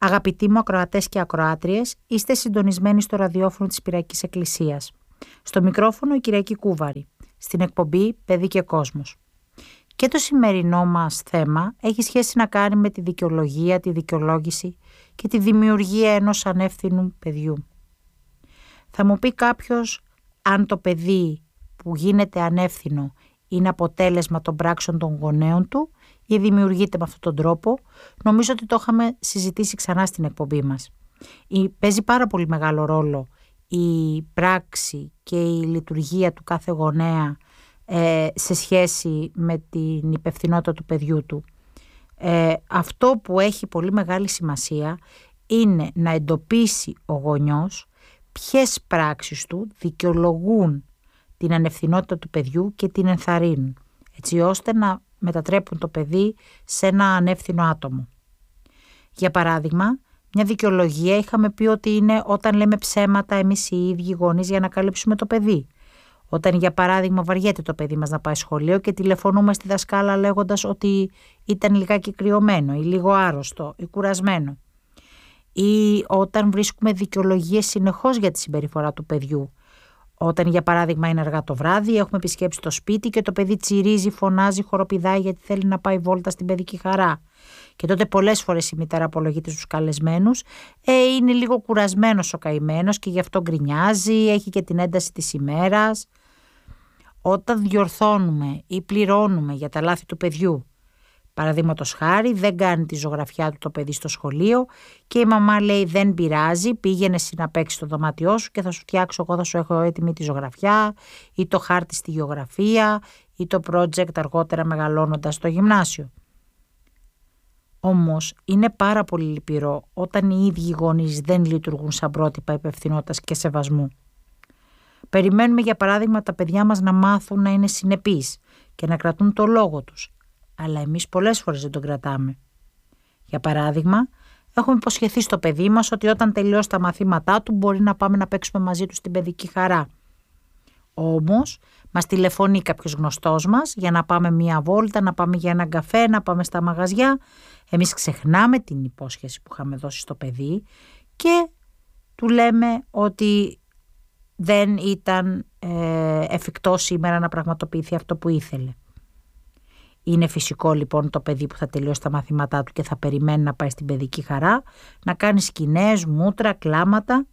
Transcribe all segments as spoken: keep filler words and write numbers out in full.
Αγαπητοί μου ακροατές και ακροάτριες, είστε συντονισμένοι στο ραδιόφωνο της Πυριακής Εκκλησίας. Στο μικρόφωνο η Κυριακή Κούβαρη, στην εκπομπή «Παιδί και Κόσμος». Και το σημερινό μας θέμα έχει σχέση να κάνει με τη δικαιολογία, τη δικαιολόγηση και τη δημιουργία ενός ανεύθυνου παιδιού. Θα μου πει κάποιος αν το παιδί που γίνεται ανεύθυνο είναι αποτέλεσμα των πράξεων των γονέων του ή δημιουργείται με αυτόν τον τρόπο. Νομίζω ότι το είχαμε συζητήσει ξανά στην εκπομπή μας. Η, παίζει πάρα πολύ μεγάλο ρόλο η πράξη και η λειτουργία του κάθε γονέα ε, σε σχέση με την υπευθυνότητα του παιδιού του. Ε, αυτό που έχει πολύ μεγάλη σημασία είναι να εντοπίσει ο γονιός ποιες πράξεις του δικαιολογούν την ανευθυνότητα του παιδιού και την ενθαρρύνουν, έτσι ώστε να μετατρέπουν το παιδί σε ένα ανεύθυνο άτομο. Για παράδειγμα, μια δικαιολογία είχαμε πει ότι είναι όταν λέμε ψέματα εμείς οι ίδιοι γονείς για να καλύψουμε το παιδί. Όταν για παράδειγμα βαριέται το παιδί μας να πάει σχολείο και τηλεφωνούμε στη δασκάλα λέγοντας ότι ήταν λιγάκι κρυωμένο ή λίγο άρρωστο ή κουρασμένο. Ή όταν βρίσκουμε δικαιολογίες συνεχώς για τη συμπεριφορά του παιδιού. Όταν για παράδειγμα είναι αργά το βράδυ, έχουμε επισκέψει το σπίτι και το παιδί τσιρίζει, φωνάζει, χοροπηδάει γιατί θέλει να πάει βόλτα στην παιδική χαρά. Και τότε πολλές φορές η μητέρα απολογείται στους καλεσμένους, ε, είναι λίγο κουρασμένος ο καημένος και γι' αυτό γκρινιάζει, έχει και την ένταση της ημέρας. Όταν διορθώνουμε ή πληρώνουμε για τα λάθη του παιδιού, παραδείγματος χάρη, δεν κάνει τη ζωγραφιά του το παιδί στο σχολείο και η μαμά λέει δεν πειράζει, πήγαινε εσύ να παίξεις στο δωμάτιό σου και θα σου φτιάξω, εγώ θα σου έχω έτοιμη τη ζωγραφιά ή το χάρτη στη γεωγραφία ή το project αργότερα μεγαλώνοντας στο γυμνάσιο. Όμως είναι πάρα πολύ λυπηρό όταν οι ίδιοι γονείς δεν λειτουργούν σαν πρότυπα υπευθυνότητας και σεβασμού. Περιμένουμε για παράδειγμα τα παιδιά μας να μάθουν να είναι συνεπείς και να κρατούν το λόγο τους. Αλλά εμείς πολλές φορές δεν τον κρατάμε. Για παράδειγμα, έχουμε υποσχεθεί στο παιδί μας ότι όταν τελειώσει τα μαθήματά του μπορεί να πάμε να παίξουμε μαζί του στην παιδική χαρά. Όμως, μας τηλεφωνεί κάποιος γνωστός μας για να πάμε μία βόλτα, να πάμε για έναν καφέ, να πάμε στα μαγαζιά. Εμείς ξεχνάμε την υπόσχεση που είχαμε δώσει στο παιδί και του λέμε ότι δεν ήταν ε, εφικτό σήμερα να πραγματοποιηθεί αυτό που ήθελε. Είναι φυσικό λοιπόν το παιδί που θα τελειώσει τα μαθήματά του και θα περιμένει να πάει στην παιδική χαρά, να κάνει σκηνές, μούτρα, κλάματα.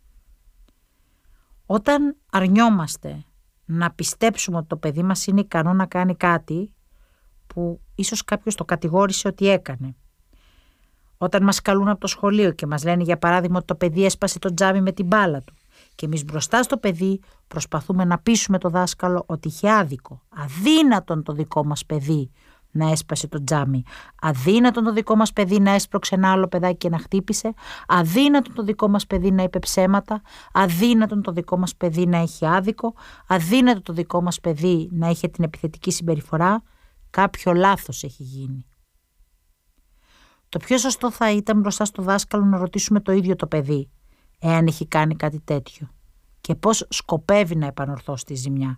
Όταν αρνιόμαστε να πιστέψουμε ότι το παιδί μας είναι ικανό να κάνει κάτι που ίσως κάποιος το κατηγόρησε ότι έκανε. Όταν μας καλούν από το σχολείο και μας λένε για παράδειγμα ότι το παιδί έσπασε το τζάμι με την μπάλα του και εμείς μπροστά στο παιδί προσπαθούμε να πείσουμε το δάσκαλο ότι είχε άδικο, αδύνατον το δικό μας παιδί να έσπασε το τζάμι, αδύνατον το δικό μας παιδί να έσπρωξε ένα άλλο παιδάκι και να χτύπησε, αδύνατον το δικό μας παιδί να είπε ψέματα, αδύνατον το δικό μας παιδί να έχει άδικο, αδύνατον το δικό μας παιδί να έχει την επιθετική συμπεριφορά, κάποιο λάθος έχει γίνει. Το πιο σωστό θα ήταν μπροστά στο δάσκαλο να ρωτήσουμε το ίδιο το παιδί, εάν έχει κάνει κάτι τέτοιο και πώς σκοπεύει να επανορθώσει τη ζημιά.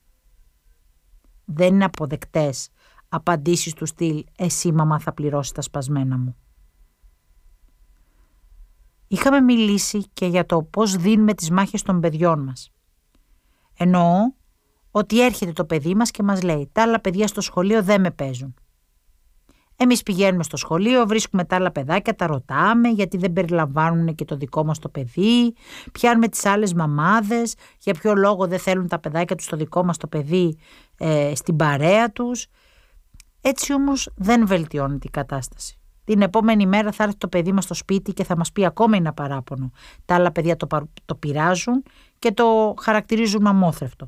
Δεν είναι αποδεκτές απαντήσεις του στυλ «εσύ μαμά θα πληρώσει τα σπασμένα μου». Είχαμε μιλήσει και για το πώς δίνουμε τις μάχες των παιδιών μας. Εννοώ ότι έρχεται το παιδί μας και μας λέει «τα άλλα παιδιά στο σχολείο δεν με παίζουν». Εμείς πηγαίνουμε στο σχολείο, βρίσκουμε τα άλλα παιδάκια, τα ρωτάμε γιατί δεν περιλαμβάνουν και το δικό μας το παιδί, πιάνουμε τις άλλες μαμάδες, για ποιο λόγο δεν θέλουν τα παιδάκια τους το δικό μας το παιδί ε, στην παρέα τους. Έτσι όμως δεν βελτιώνει την κατάσταση. Την επόμενη μέρα θα έρθει το παιδί μας στο σπίτι και θα μας πει ακόμα ένα παράπονο. Τα άλλα παιδιά το, το πειράζουν και το χαρακτηρίζουν μαμόθρευτο.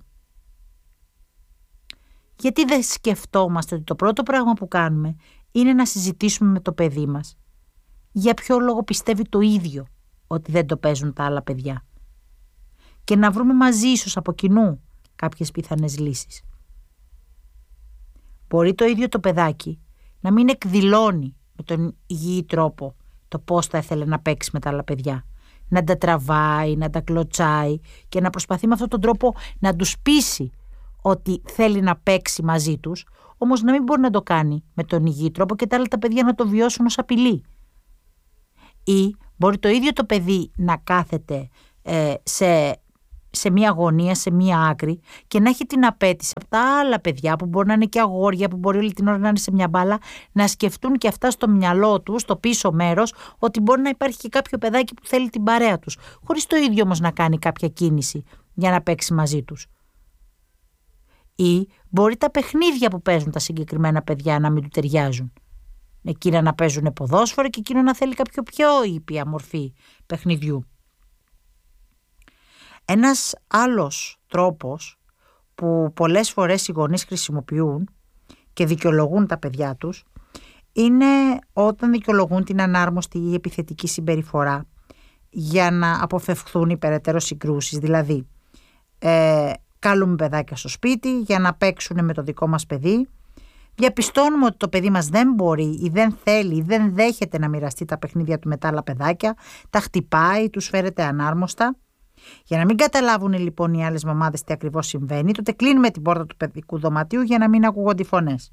Γιατί δεν σκεφτόμαστε ότι το πρώτο πράγμα που κάνουμε είναι να συζητήσουμε με το παιδί μας για ποιο λόγο πιστεύει το ίδιο ότι δεν το παίζουν τα άλλα παιδιά και να βρούμε μαζί ίσως από κοινού κάποιες πιθανές λύσεις. Μπορεί το ίδιο το παιδάκι να μην εκδηλώνει με τον υγιή τρόπο το πώς θα ήθελε να παίξει με τα άλλα παιδιά, να τα τραβάει, να τα κλωτσάει και να προσπαθεί με αυτόν τον τρόπο να τους πείσει ότι θέλει να παίξει μαζί τους, όμως να μην μπορεί να το κάνει με τον υγιή τρόπο και τα άλλα τα παιδιά να το βιώσουν ως απειλή. Ή Μπορεί το ίδιο το παιδί να κάθεται ε, σε, σε μία γωνία, σε μία άκρη και να έχει την απέτηση από τα άλλα παιδιά που μπορεί να είναι και αγόρια, που μπορεί όλη την ώρα να είναι σε μια μπάλα, να σκεφτούν και αυτά στο μυαλό τους, στο πίσω μέρος, ότι μπορεί να υπάρχει και κάποιο παιδάκι που θέλει την παρέα τους, χωρίς το ίδιο όμως να κάνει κάποια κίνηση για να παίξει μαζί τους. Ή μπορεί τα παιχνίδια που παίζουν τα συγκεκριμένα παιδιά να μην του ταιριάζουν. Εκείνα να παίζουν ποδόσφαιρο και εκείνο να θέλει κάποιο πιο ήπια μορφή παιχνιδιού. Ένας άλλος τρόπος που πολλές φορές οι γονείς χρησιμοποιούν και δικαιολογούν τα παιδιά τους είναι όταν δικαιολογούν την ανάρμοστη ή επιθετική συμπεριφορά για να αποφευχθούν οι περαιτέρω συγκρούσεις. Δηλαδή, ε, καλούμε παιδάκια στο σπίτι για να παίξουν με το δικό μας παιδί. Διαπιστώνουμε ότι το παιδί μας δεν μπορεί ή δεν θέλει ή δεν δέχεται να μοιραστεί τα παιχνίδια του με τα άλλα παιδάκια, τα χτυπάει, τους φέρεται ανάρμοστα. Για να μην καταλάβουν λοιπόν οι άλλες μαμάδες τι ακριβώς συμβαίνει, τότε κλείνουμε την πόρτα του παιδικού δωματίου για να μην ακούγονται οι φωνές.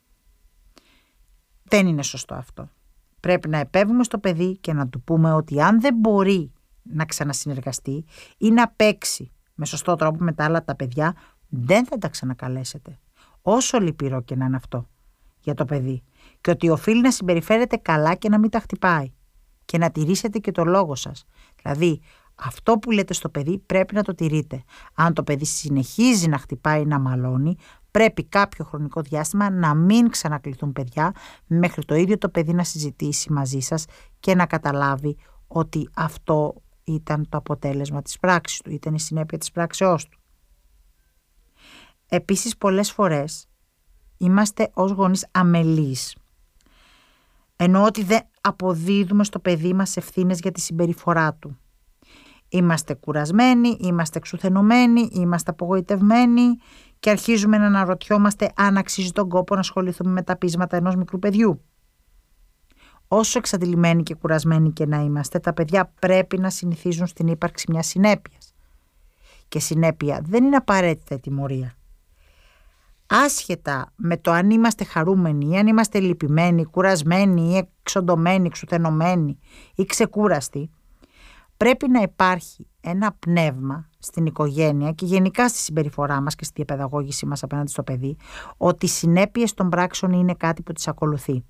Δεν είναι σωστό αυτό. Πρέπει να επέβουμε στο παιδί και να του πούμε ότι αν δεν μπορεί να ξανασυνεργαστεί ή να παίξει με σωστό τρόπο με τα άλλα τα παιδιά, δεν θα τα ξανακαλέσετε. Όσο λυπηρό και να είναι αυτό για το παιδί. Και ότι οφείλει να συμπεριφέρεται καλά και να μην τα χτυπάει. Και να τηρήσετε και το λόγο σας. Δηλαδή, αυτό που λέτε στο παιδί πρέπει να το τηρείτε. Αν το παιδί συνεχίζει να χτυπάει, να μαλώνει, πρέπει κάποιο χρονικό διάστημα να μην ξανακληθούν παιδιά, μέχρι το ίδιο το παιδί να συζητήσει μαζί σας και να καταλάβει ότι αυτό ήταν το αποτέλεσμα της πράξης του, ήταν η συνέπεια της πράξεώς του. Επίσης, πολλές φορές είμαστε ως γονείς αμελείς. Εννοώ ότι δεν αποδίδουμε στο παιδί μας ευθύνες για τη συμπεριφορά του. Είμαστε κουρασμένοι, είμαστε εξουθενωμένοι, είμαστε απογοητευμένοι και αρχίζουμε να αναρωτιόμαστε αν αξίζει τον κόπο να ασχοληθούμε με τα πείσματα ενός μικρού παιδιού. Όσο εξαντλημένοι και κουρασμένοι και να είμαστε, τα παιδιά πρέπει να συνηθίζουν στην ύπαρξη μιας συνέπειας. Και συνέπεια δεν είναι απαραίτητα η τιμωρία. Άσχετα με το αν είμαστε χαρούμενοι ή αν είμαστε λυπημένοι, κουρασμένοι ή εξοντωμένοι, εξουθενωμένοι ή ξεκούραστοι, πρέπει να υπάρχει ένα πνεύμα στην οικογένεια και γενικά στη συμπεριφορά μας και στη διαπαιδαγώγηση μας απέναντι στο παιδί, ότι οι συνέπειες των πράξεων είναι κάτι που τις ακολουθεί.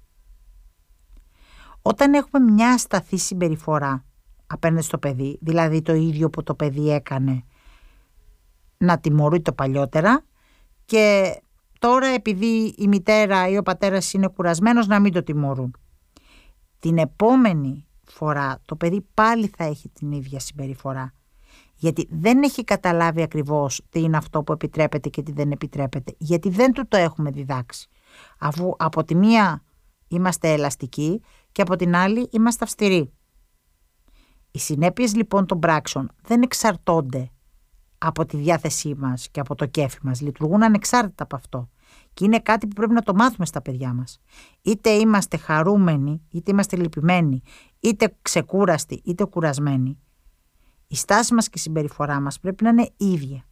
Όταν έχουμε μια ασταθή συμπεριφορά απέναντι στο παιδί, δηλαδή το ίδιο που το παιδί έκανε να τιμωρεί το παλιότερα, και τώρα επειδή η μητέρα ή ο πατέρας είναι κουρασμένος να μην το τιμωρούν, την επόμενη φορά το παιδί πάλι θα έχει την ίδια συμπεριφορά, γιατί δεν έχει καταλάβει ακριβώς τι είναι αυτό που επιτρέπεται και τι δεν επιτρέπεται, γιατί δεν του το έχουμε διδάξει, αφού από τη μία είμαστε ελαστικοί και από την άλλη είμαστε αυστηροί. Οι συνέπειες λοιπόν των πράξεων δεν εξαρτώνται από τη διάθεσή μας και από το κέφι μας, λειτουργούν ανεξάρτητα από αυτό. Και είναι κάτι που πρέπει να το μάθουμε στα παιδιά μας. Είτε είμαστε χαρούμενοι, είτε είμαστε λυπημένοι, είτε ξεκούραστοι, είτε κουρασμένοι, η στάση μας και η συμπεριφορά μας πρέπει να είναι ίδια.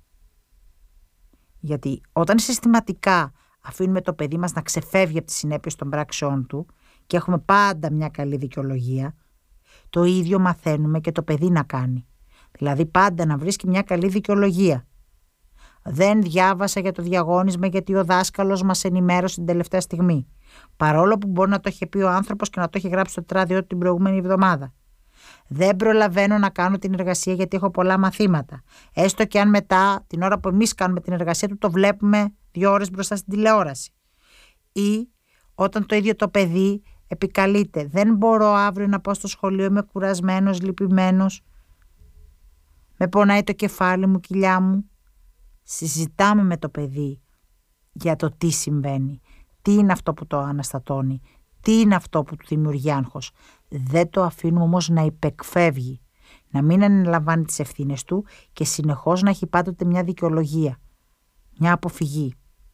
Γιατί όταν συστηματικά αφήνουμε το παιδί μας να ξεφεύγει από τις συνέπειες των πράξεών του και έχουμε πάντα μια καλή δικαιολογία, το ίδιο μαθαίνουμε και το παιδί να κάνει. Δηλαδή πάντα να βρίσκει μια καλή δικαιολογία. Δεν διάβασα για το διαγώνισμα γιατί ο δάσκαλος μας ενημέρωσε την τελευταία στιγμή. Παρόλο που μπορεί να το είχε πει ο άνθρωπος και να το έχει γράψει στο τετράδιό του την προηγούμενη εβδομάδα. Δεν προλαβαίνω να κάνω την εργασία γιατί έχω πολλά μαθήματα. Έστω και αν μετά, την ώρα που εμείς κάνουμε την εργασία του, το βλέπουμε δύο ώρες μπροστά στην τηλεόραση. Ή όταν το ίδιο το παιδί επικαλείται. Δεν μπορώ αύριο να πάω στο σχολείο, είμαι κουρασμένος, λυπημένος. Με πονάει το κεφάλι μου, κοιλιά μου. Συζητάμε με το παιδί για το τι συμβαίνει, τι είναι αυτό που το αναστατώνει, τι είναι αυτό που του δημιουργεί άγχος. Δεν το αφήνουμε όμως να υπεκφεύγει, να μην αναλαμβάνει τις ευθύνες του και συνεχώς να έχει πάντοτε μια δικαιολογία, μια αποφυγή.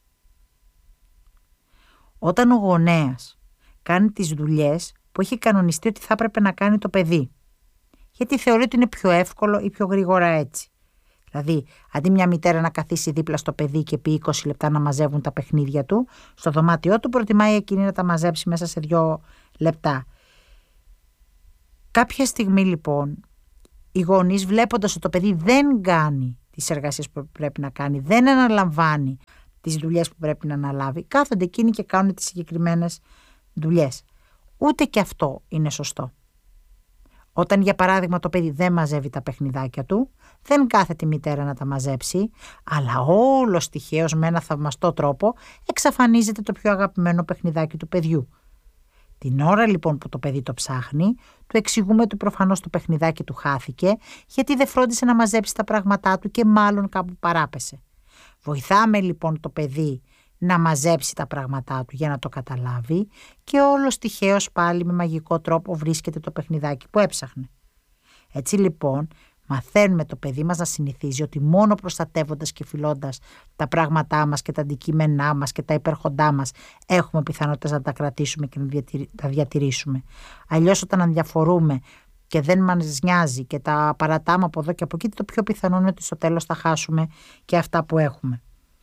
Όταν ο γονέας κάνει τις δουλειές που έχει κανονιστεί ότι θα έπρεπε να κάνει το παιδί, γιατί θεωρεί ότι είναι πιο εύκολο ή πιο γρήγορα έτσι. Δηλαδή, αντί μια μητέρα να καθίσει δίπλα στο παιδί και επί είκοσι λεπτά να μαζεύουν τα παιχνίδια του, στο δωμάτιό του προτιμάει εκείνη να τα μαζέψει μέσα σε δύο λεπτά. Κάποια στιγμή λοιπόν οι γονείς, βλέποντας ότι το παιδί δεν κάνει τις εργασίες που πρέπει να κάνει, δεν αναλαμβάνει τις δουλειές που πρέπει να αναλάβει, κάθονται εκείνοι και κάνουν τις συγκεκριμένες δουλειές. Ούτε και αυτό είναι σωστό. Όταν για παράδειγμα το παιδί δεν μαζεύει τα παιχνιδάκια του, δεν κάθεται η μητέρα να τα μαζέψει, αλλά όλος τυχαίως με ένα θαυμαστό τρόπο εξαφανίζεται το πιο αγαπημένο παιχνιδάκι του παιδιού. Την ώρα λοιπόν που το παιδί το ψάχνει, του εξηγούμε ότι προφανώς το παιχνιδάκι του χάθηκε, γιατί δεν φρόντισε να μαζέψει τα πράγματά του και μάλλον κάπου παράπεσε. Βοηθάμε λοιπόν το παιδί να μαζέψει τα πράγματά του για να το καταλάβει και όλος τυχαίως πάλι με μαγικό τρόπο βρίσκεται το παιχνιδάκι που έψαχνε. Έτσι λοιπόν μαθαίνουμε το παιδί μας να συνηθίζει ότι μόνο προστατεύοντας και φιλώντας τα πράγματά μας και τα αντικείμενά μας και τα υπέρχοντά μας έχουμε πιθανότητες να τα κρατήσουμε και να τα διατηρήσουμε. Αλλιώς όταν αδιαφορούμε και δεν μας νοιάζει και τα παρατάμε από εδώ και από εκεί, το πιο πιθανό είναι ότι στο τέλος θα χάσουμε και αυτά που έχουμε.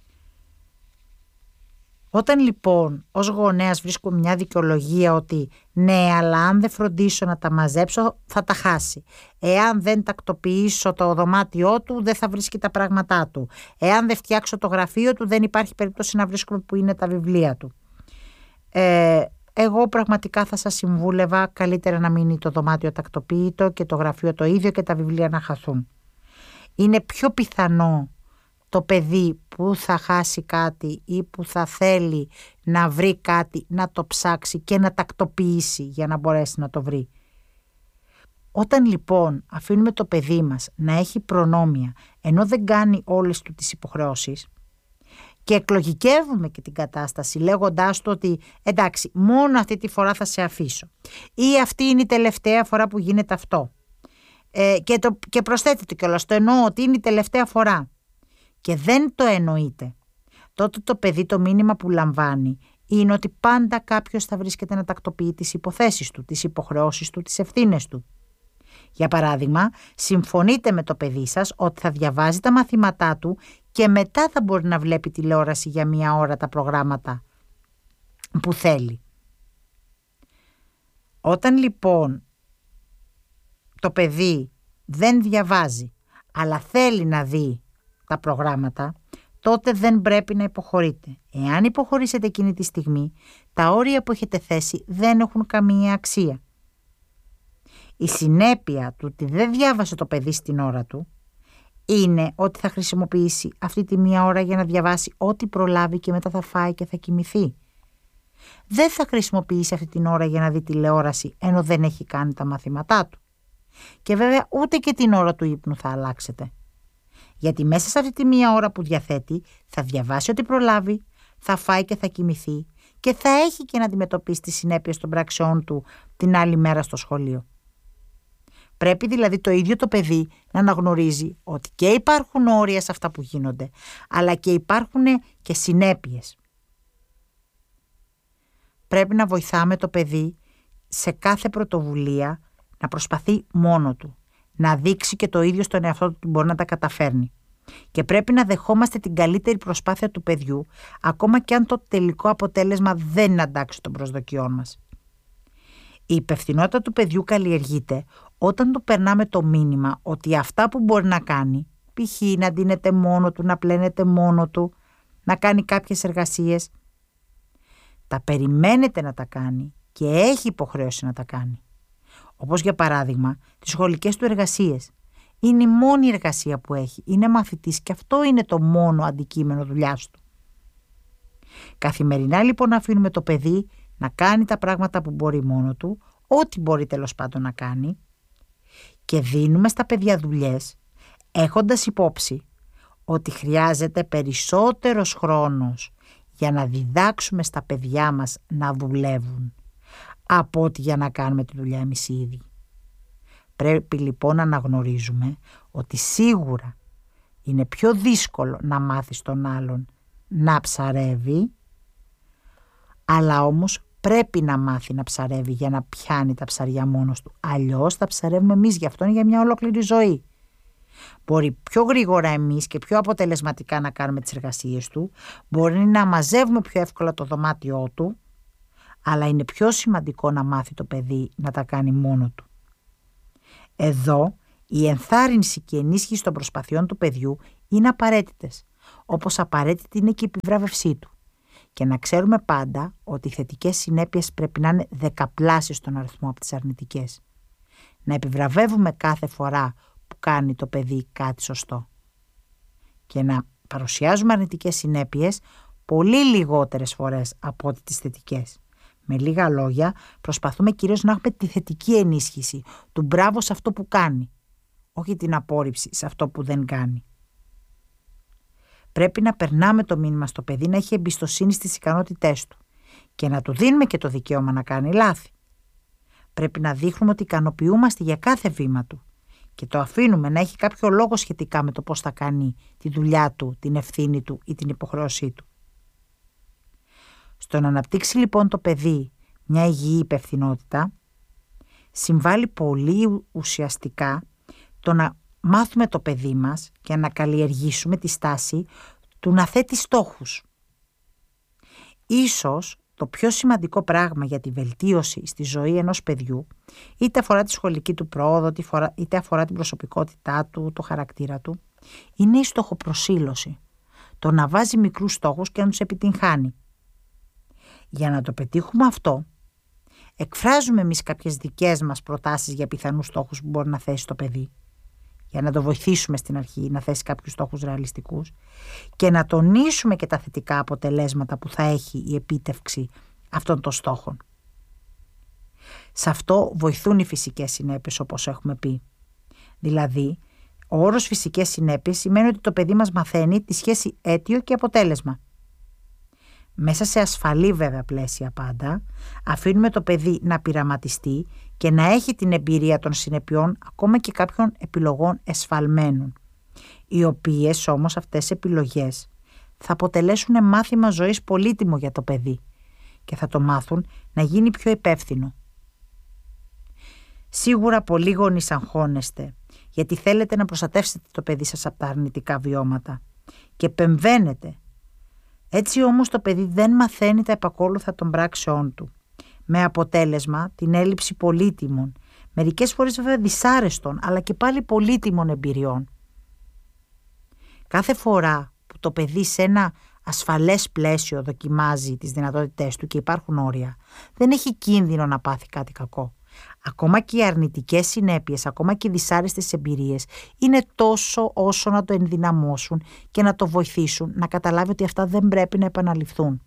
Όταν λοιπόν ως γονέας βρίσκω μια δικαιολογία ότι ναι, αλλά αν δεν φροντίσω να τα μαζέψω θα τα χάσει. Εάν δεν τακτοποιήσω το δωμάτιό του δεν θα βρίσκει τα πράγματά του. Εάν δεν φτιάξω το γραφείο του δεν υπάρχει περίπτωση να βρίσκουμε που είναι τα βιβλία του. Ε, εγώ πραγματικά θα σας συμβούλευα καλύτερα να μείνει το δωμάτιο τακτοποιητό και το γραφείο το ίδιο και τα βιβλία να χαθούν. Είναι πιο πιθανό το παιδί που θα χάσει κάτι ή που θα θέλει να βρει κάτι να το ψάξει και να τακτοποιήσει για να μπορέσει να το βρει. Όταν λοιπόν αφήνουμε το παιδί μας να έχει προνόμια ενώ δεν κάνει όλες του τις υποχρεώσεις και εκλογικεύουμε και την κατάσταση λέγοντάς του ότι εντάξει μόνο αυτή τη φορά θα σε αφήσω ή αυτή είναι η τελευταία φορά που γίνεται αυτό ε, και, το, και προσθέτεται κιόλας το εννοώ ότι είναι η τελευταία φορά και δεν το εννοείται, τότε το παιδί το μήνυμα που λαμβάνει είναι ότι πάντα κάποιος θα βρίσκεται να τακτοποιεί τις υποθέσεις του, τις υποχρεώσεις του, τις ευθύνες του. Για παράδειγμα, συμφωνείτε με το παιδί σας ότι θα διαβάζει τα μαθήματά του και μετά θα μπορεί να βλέπει τηλεόραση για μία ώρα τα προγράμματα που θέλει. Όταν λοιπόν το παιδί δεν διαβάζει αλλά θέλει να δει τα προγράμματα, τότε δεν πρέπει να υποχωρείτε. Εάν υποχωρήσετε εκείνη τη στιγμή, τα όρια που έχετε θέσει δεν έχουν καμία αξία. Η συνέπεια του ότι δεν διάβασε το παιδί στην ώρα του είναι ότι θα χρησιμοποιήσει αυτή τη μία ώρα για να διαβάσει ό,τι προλάβει και μετά θα φάει και θα κοιμηθεί. Δεν θα χρησιμοποιήσει αυτή την ώρα για να δει τηλεόραση ενώ δεν έχει κάνει τα μαθήματά του. Και βέβαια ούτε και την ώρα του ύπνου θα αλλάξετε. Γιατί μέσα σε αυτή τη μία ώρα που διαθέτει θα διαβάσει ό,τι προλάβει, θα φάει και θα κοιμηθεί και θα έχει και να αντιμετωπίσει τις συνέπειες των πράξεών του την άλλη μέρα στο σχολείο. Πρέπει δηλαδή το ίδιο το παιδί να αναγνωρίζει ότι και υπάρχουν όρια σε αυτά που γίνονται, αλλά και υπάρχουν και συνέπειες. Πρέπει να βοηθάμε το παιδί σε κάθε πρωτοβουλία να προσπαθεί μόνο του, να δείξει και το ίδιο στον εαυτό του ότι μπορεί να τα καταφέρνει. Και πρέπει να δεχόμαστε την καλύτερη προσπάθεια του παιδιού, ακόμα και αν το τελικό αποτέλεσμα δεν είναι αντάξει των προσδοκιών μας. Η υπευθυνότητα του παιδιού καλλιεργείται όταν του περνάμε το μήνυμα ότι αυτά που μπορεί να κάνει, π.χ. να ντύνεται μόνο του, να πλένεται μόνο του, να κάνει κάποιες εργασίες, τα περιμένετε να τα κάνει και έχει υποχρέωση να τα κάνει. Όπως για παράδειγμα τις σχολικές του εργασίες. Είναι η μόνη εργασία που έχει, είναι μαθητής και αυτό είναι το μόνο αντικείμενο δουλειάς του. Καθημερινά λοιπόν αφήνουμε το παιδί να κάνει τα πράγματα που μπορεί μόνο του, ό,τι μπορεί τέλος πάντων να κάνει, και δίνουμε στα παιδιά δουλειές έχοντας υπόψη ότι χρειάζεται περισσότερος χρόνος για να διδάξουμε στα παιδιά μας να δουλεύουν από ότι για να κάνουμε τη δουλειά εμείς οι ίδιοι. Πρέπει λοιπόν να αναγνωρίζουμε ότι σίγουρα είναι πιο δύσκολο να μάθεις τον άλλον να ψαρεύει, αλλά όμως πρέπει να μάθει να ψαρεύει για να πιάνει τα ψαριά μόνος του. Αλλιώς θα ψαρεύουμε εμείς για αυτόν για μια ολόκληρη ζωή. Μπορεί πιο γρήγορα εμείς και πιο αποτελεσματικά να κάνουμε τις εργασίες του, μπορεί να μαζεύουμε πιο εύκολα το δωμάτιό του, αλλά είναι πιο σημαντικό να μάθει το παιδί να τα κάνει μόνο του. Εδώ η ενθάρρυνση και η ενίσχυση των προσπαθειών του παιδιού είναι απαραίτητες, όπως απαραίτητη είναι και η επιβράβευσή του. Και να ξέρουμε πάντα ότι οι θετικές συνέπειες πρέπει να είναι δεκαπλάσιες στον αριθμό από τις αρνητικές. Να επιβραβεύουμε κάθε φορά που κάνει το παιδί κάτι σωστό. Και να παρουσιάζουμε αρνητικές συνέπειες πολύ λιγότερες φορές από ό,τι τις θετικές. Με λίγα λόγια, προσπαθούμε κυρίως να έχουμε τη θετική ενίσχυση του μπράβο σε αυτό που κάνει, όχι την απόρριψη σε αυτό που δεν κάνει. Πρέπει να περνάμε το μήνυμα στο παιδί να έχει εμπιστοσύνη στις ικανότητές του και να του δίνουμε και το δικαίωμα να κάνει λάθη. Πρέπει να δείχνουμε ότι ικανοποιούμαστε για κάθε βήμα του και το αφήνουμε να έχει κάποιο λόγο σχετικά με το πώς θα κάνει τη δουλειά του, την ευθύνη του ή την υποχρέωσή του. Στο να αναπτύξει λοιπόν το παιδί μια υγιή υπευθυνότητα, συμβάλλει πολύ ουσιαστικά το να μάθουμε το παιδί μας και να καλλιεργήσουμε τη στάση του να θέτει στόχους. Ίσως το πιο σημαντικό πράγμα για τη βελτίωση στη ζωή ενός παιδιού, είτε αφορά τη σχολική του πρόοδο, είτε αφορά την προσωπικότητά του, το χαρακτήρα του, είναι η στοχοπροσήλωση. Το να βάζει μικρούς στόχους και να τους επιτυγχάνει. Για να το πετύχουμε αυτό, εκφράζουμε εμείς κάποιες δικές μας προτάσεις για πιθανούς στόχους που μπορεί να θέσει το παιδί, για να το βοηθήσουμε στην αρχή να θέσει κάποιους στόχους ρεαλιστικούς και να τονίσουμε και τα θετικά αποτελέσματα που θα έχει η επίτευξη αυτών των στόχων. Σε αυτό βοηθούν οι φυσικές συνέπειες, όπως έχουμε πει. Δηλαδή, ο όρος φυσικές συνέπειες σημαίνει ότι το παιδί μας μαθαίνει τη σχέση αίτιο και αποτέλεσμα. Μέσα σε ασφαλή βέβαια πλαίσια πάντα, αφήνουμε το παιδί να πειραματιστεί και να έχει την εμπειρία των συνεπειών ακόμα και κάποιων επιλογών εσφαλμένων, οι οποίες όμως αυτές οι επιλογές θα αποτελέσουν μάθημα ζωής πολύτιμο για το παιδί και θα το μάθουν να γίνει πιο υπεύθυνο. Σίγουρα πολλοί γονείς αγχώνεστε γιατί θέλετε να προστατεύσετε το παιδί σας από τα αρνητικά βιώματα και επεμβαίνετε. Έτσι όμως το παιδί δεν μαθαίνει τα επακόλουθα των πράξεών του, με αποτέλεσμα την έλλειψη πολύτιμων, μερικές φορές βέβαια δυσάρεστων, αλλά και πάλι πολύτιμων εμπειριών. Κάθε φορά που το παιδί σε ένα ασφαλές πλαίσιο δοκιμάζει τις δυνατότητές του και υπάρχουν όρια, δεν έχει κίνδυνο να πάθει κάτι κακό. Ακόμα και οι αρνητικές συνέπειες, ακόμα και οι δυσάρεστες εμπειρίες είναι τόσο όσο να το ενδυναμώσουν και να το βοηθήσουν να καταλάβει ότι αυτά δεν πρέπει να επαναληφθούν.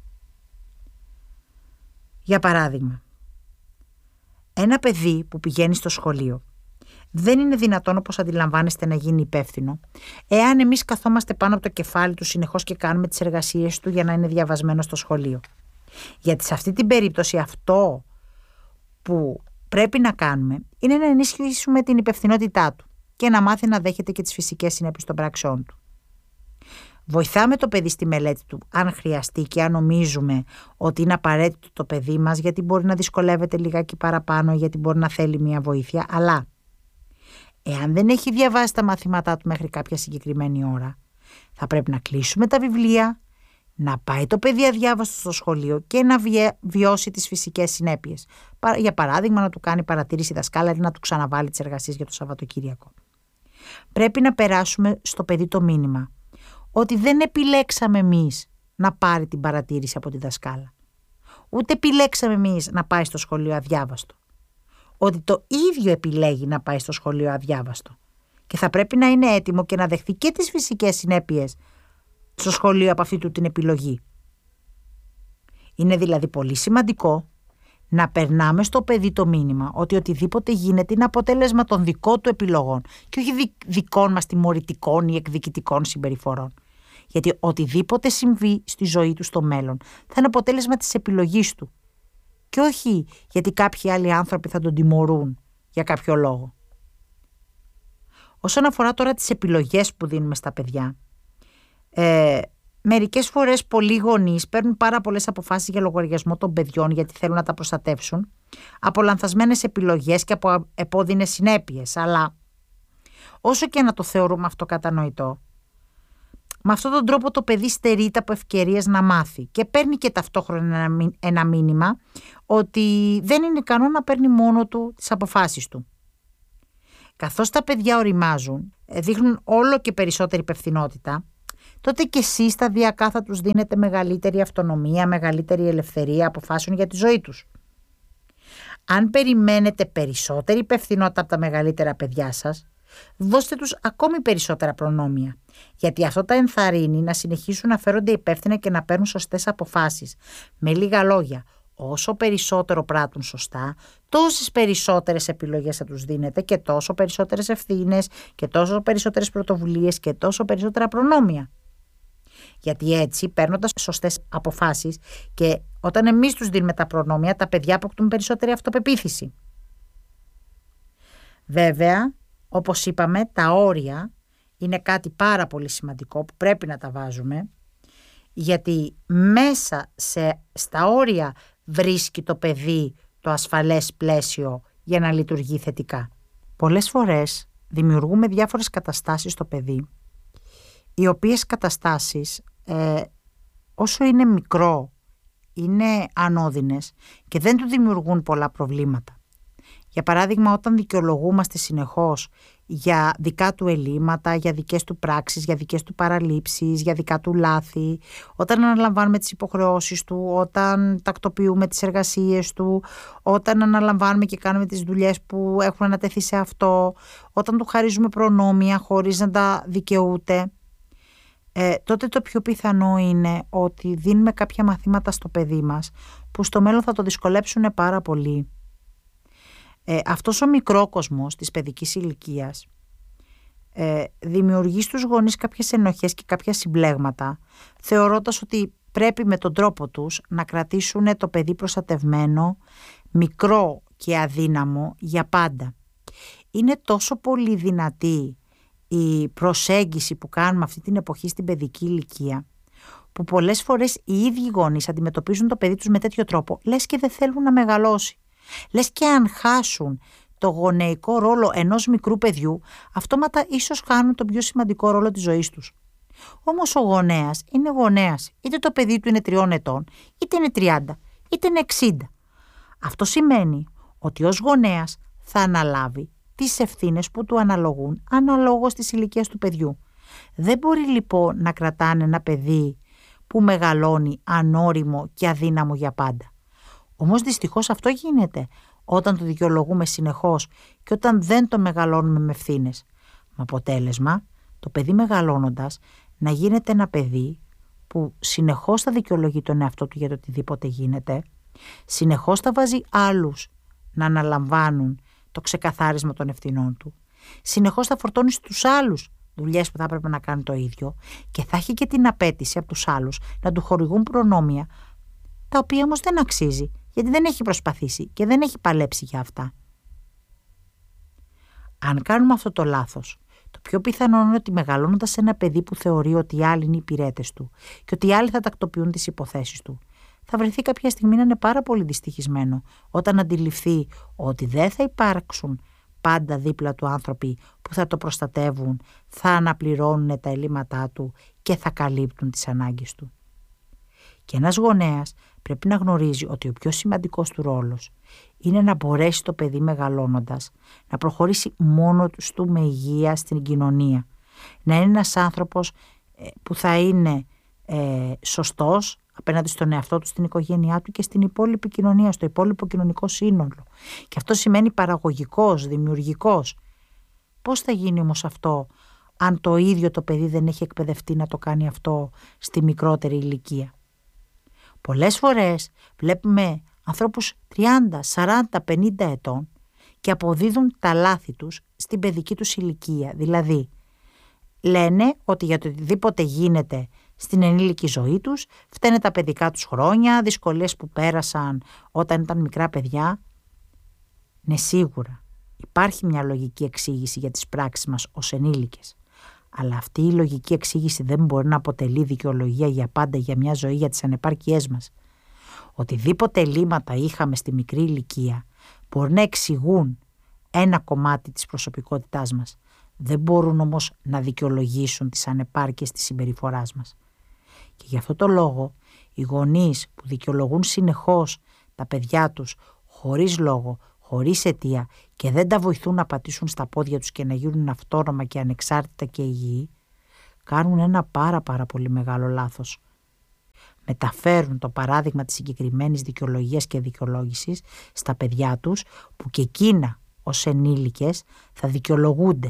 Για παράδειγμα, ένα παιδί που πηγαίνει στο σχολείο δεν είναι δυνατόν, όπως αντιλαμβάνεστε, να γίνει υπεύθυνο εάν εμείς καθόμαστε πάνω από το κεφάλι του συνεχώς και κάνουμε τις εργασίες του για να είναι διαβασμένο στο σχολείο. Γιατί σε αυτή την περίπτωση αυτό που πρέπει να κάνουμε είναι να ενισχύσουμε την υπευθυνότητά του και να μάθει να δέχεται και τις φυσικές συνέπειες των πράξεών του. Βοηθάμε το παιδί στη μελέτη του αν χρειαστεί και αν νομίζουμε ότι είναι απαραίτητο το παιδί μας, γιατί μπορεί να δυσκολεύεται λιγάκι παραπάνω, γιατί μπορεί να θέλει μια βοήθεια, αλλά εάν δεν έχει διαβάσει τα μαθήματά του μέχρι κάποια συγκεκριμένη ώρα, θα πρέπει να κλείσουμε τα βιβλία, να πάει το παιδί αδιάβαστο στο σχολείο και να βιώσει τις φυσικές συνέπειες. Για παράδειγμα, να του κάνει παρατήρηση δασκάλα ή να του ξαναβάλει τις εργασίες για το Σαββατοκύριακο. Πρέπει να περάσουμε στο παιδί το μήνυμα ότι δεν επιλέξαμε εμείς να πάρει την παρατήρηση από τη δασκάλα. Ούτε επιλέξαμε εμείς να πάει στο σχολείο αδιάβαστο. Ότι το ίδιο επιλέγει να πάει στο σχολείο αδιάβαστο. Και θα πρέπει να είναι έτοιμο και να δεχθεί και τις φυσικές συνέπειες στο σχολείο από αυτή του την επιλογή. Είναι δηλαδή πολύ σημαντικό να περνάμε στο παιδί το μήνυμα ότι οτιδήποτε γίνεται είναι αποτέλεσμα των δικών του επιλογών και όχι δικών μας τιμωρητικών ή εκδικητικών συμπεριφορών. Γιατί οτιδήποτε συμβεί στη ζωή του στο μέλλον θα είναι αποτέλεσμα της επιλογής του και όχι γιατί κάποιοι άλλοι άνθρωποι θα τον τιμωρούν για κάποιο λόγο. Όσον αφορά τώρα τις επιλογές που δίνουμε στα παιδιά, ε, μερικές φορές πολλοί γονείς παίρνουν πάρα πολλές αποφάσεις για λογαριασμό των παιδιών γιατί θέλουν να τα προστατεύσουν από λανθασμένες επιλογές και από επώδυνες συνέπειες, αλλά όσο και να το θεωρούμε αυτό κατανοητό, με αυτόν τον τρόπο το παιδί στερείται από ευκαιρίες να μάθει και παίρνει και ταυτόχρονα ένα μήνυμα ότι δεν είναι ικανό να παίρνει μόνο του τις αποφάσεις του. καθώς τα παιδιά οριμάζουν, δείχνουν όλο και περισσότερη υπευθυνότητα, τότε και εσείς σταδιακά θα τους δίνετε μεγαλύτερη αυτονομία, μεγαλύτερη ελευθερία αποφάσεων για τη ζωή τους. Αν περιμένετε περισσότερη υπευθυνότητα από τα μεγαλύτερα παιδιά σας, δώστε τους ακόμη περισσότερα προνόμια, γιατί αυτό τα ενθαρρύνει να συνεχίσουν να φέρονται υπεύθυνα και να παίρνουν σωστές αποφάσεις. Με λίγα λόγια, όσο περισσότερο πράττουν σωστά, τόσες περισσότερες επιλογές θα τους δίνετε και τόσο περισσότερες ευθύνες και τόσο περισσότερες πρωτοβουλίες και τόσο περισσότερα προνόμια. Γιατί έτσι, παίρνοντας σωστές αποφάσεις και όταν εμείς τους δίνουμε τα προνόμια, τα παιδιά αποκτούν περισσότερη αυτοπεποίθηση. Βέβαια, όπως είπαμε, τα όρια είναι κάτι πάρα πολύ σημαντικό που πρέπει να τα βάζουμε, γιατί μέσα σε, στα όρια βρίσκει το παιδί το ασφαλές πλαίσιο για να λειτουργεί θετικά. Πολλές φορές δημιουργούμε διάφορες καταστάσεις στο παιδί, οι οποίες καταστάσεις ε, όσο είναι μικρό είναι ανώδυνες και δεν του δημιουργούν πολλά προβλήματα. Για παράδειγμα, όταν δικαιολογούμαστε συνεχώς για δικά του ελλείμματα, για δικές του πράξεις, για δικές του παραλήψεις, για δικά του λάθη, όταν αναλαμβάνουμε τις υποχρεώσεις του, όταν τακτοποιούμε τις εργασίες του, όταν αναλαμβάνουμε και κάνουμε τις δουλειές που έχουν ανατεθεί σε αυτό, όταν του χαρίζουμε προνόμια χωρίς να τα δικαιούται, ε, τότε το πιο πιθανό είναι ότι δίνουμε κάποια μαθήματα στο παιδί μας που στο μέλλον θα το δυσκολέψουν πάρα πολύ. Ε, αυτός ο μικρόκοσμος της παιδικής ηλικίας ε, δημιουργεί στους γονείς κάποιες ενοχές και κάποια συμπλέγματα, θεωρώντας ότι πρέπει με τον τρόπο τους να κρατήσουν το παιδί προστατευμένο, μικρό και αδύναμο για πάντα. Είναι τόσο πολύ δυνατή η προσέγγιση που κάνουμε αυτή την εποχή στην παιδική ηλικία, που πολλές φορές οι ίδιοι γονείς αντιμετωπίζουν το παιδί τους με τέτοιο τρόπο, λες και δεν θέλουν να μεγαλώσει. Λες και αν χάσουν το γονεϊκό ρόλο ενός μικρού παιδιού, αυτόματα ίσως χάνουν τον πιο σημαντικό ρόλο της ζωής τους. Όμως ο γονέας είναι γονέας, είτε το παιδί του είναι τριών ετών, είτε είναι τριάντα, είτε είναι εξήντα. Αυτό σημαίνει ότι ως γονέας θα αναλάβει τις ευθύνες που του αναλογούν αναλόγως της ηλικίας του παιδιού. Δεν μπορεί λοιπόν να κρατάνε ένα παιδί που μεγαλώνει ανώριμο και αδύναμο για πάντα. Όμως δυστυχώς αυτό γίνεται όταν το δικαιολογούμε συνεχώς και όταν δεν το μεγαλώνουμε με ευθύνες. Με αποτέλεσμα, το παιδί μεγαλώνοντας να γίνεται ένα παιδί που συνεχώς θα δικαιολογεί τον εαυτό του για το οτιδήποτε γίνεται, συνεχώς θα βάζει άλλους να αναλαμβάνουν το ξεκαθάρισμα των ευθυνών του, συνεχώς θα φορτώνει στους άλλους δουλειές που θα έπρεπε να κάνει το ίδιο και θα έχει και την απέτηση από τους άλλους να του χορηγούν προνόμια, τα οποία όμως δεν αξίζει, γιατί δεν έχει προσπαθήσει και δεν έχει παλέψει για αυτά. Αν κάνουμε αυτό το λάθος, το πιο πιθανό είναι ότι μεγαλώνοντας ένα παιδί που θεωρεί ότι οι άλλοι είναι οι υπηρέτες του και ότι οι άλλοι θα τακτοποιούν τις υποθέσεις του, θα βρεθεί κάποια στιγμή να είναι πάρα πολύ δυστυχισμένο όταν αντιληφθεί ότι δεν θα υπάρξουν πάντα δίπλα του άνθρωποι που θα το προστατεύουν, θα αναπληρώνουν τα ελλείμματά του και θα καλύπτουν τις ανάγκες του. Και ένας γονέας πρέπει να γνωρίζει ότι ο πιο σημαντικός του ρόλος είναι να μπορέσει το παιδί μεγαλώνοντας να προχωρήσει μόνο του με υγεία στην κοινωνία. Να είναι ένας άνθρωπος που θα είναι ε, σωστός απέναντι στον εαυτό του, στην οικογένειά του και στην υπόλοιπη κοινωνία, στο υπόλοιπο κοινωνικό σύνολο. Και αυτό σημαίνει παραγωγικός, δημιουργικός. Πώς θα γίνει όμως αυτό αν το ίδιο το παιδί δεν έχει εκπαιδευτεί να το κάνει αυτό στη μικρότερη ηλικία? Πολλές φορές βλέπουμε ανθρώπους τριάντα, σαράντα, πενήντα ετών και αποδίδουν τα λάθη τους στην παιδική τους ηλικία. Δηλαδή, λένε ότι για το οτιδήποτε γίνεται στην ενήλικη ζωή τους φταίνε τα παιδικά τους χρόνια, δυσκολίες που πέρασαν όταν ήταν μικρά παιδιά. Ναι, σίγουρα υπάρχει μια λογική εξήγηση για τις πράξεις μας ως ενήλικες. Αλλά αυτή η λογική εξήγηση δεν μπορεί να αποτελεί δικαιολογία για πάντα για μια ζωή, για τις ανεπάρκειές μας. Οτιδήποτε ελλείμματα είχαμε στη μικρή ηλικία μπορεί να εξηγούν ένα κομμάτι της προσωπικότητάς μας. Δεν μπορούν όμως να δικαιολογήσουν τις ανεπάρκειες της συμπεριφοράς μας. Και γι' αυτό το λόγο οι γονείς που δικαιολογούν συνεχώς τα παιδιά τους χωρίς λόγο, χωρίς αιτία και δεν τα βοηθούν να πατήσουν στα πόδια τους και να γίνουν αυτόνομα και ανεξάρτητα και υγιή, κάνουν ένα πάρα πάρα πολύ μεγάλο λάθος. Μεταφέρουν το παράδειγμα της συγκεκριμένης δικαιολογίας και δικαιολόγησης στα παιδιά τους, που και εκείνα ως ενήλικες θα δικαιολογούνται